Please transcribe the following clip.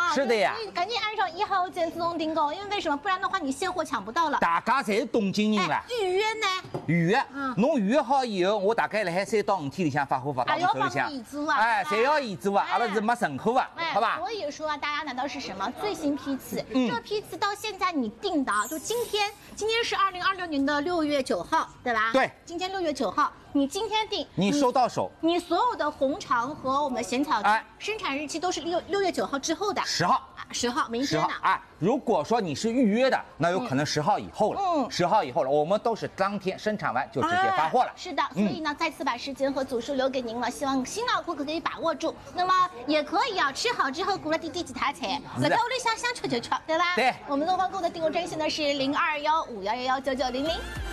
是的呀， 所以赶紧按上1号键自动订购，因为为什么？不然的话你现货抢不到了。 大家侪是东京人啦。 预约呢？ 预约，侬预约好以后，我大概辣海3到5天里向发货发到你手里向。侪要验资啊，阿拉是没存货啊，好吧？ 所以说啊，大家拿到是什么最新批次？这个批次到现在你订的，就今天是2026年的6月9号，对吧？ 对， 今天6月9号，你今天订， 你收到手， 你所有的红肠和我们咸草生产日期都是6月9号之后的 10号 ，10号，明天的啊。如果说你是预约的，那有可能10号以后了，10号以后了，我们都是当天生产完就直接发货了。 是的，所以呢，再次把时间和组数留给您了，希望新老顾客可以把握住。那么也可以啊，吃好之后鼓了滴几台菜，在屋里想吃就吃，对吧？ 对， 我们东方购的订购专线呢是021511199900。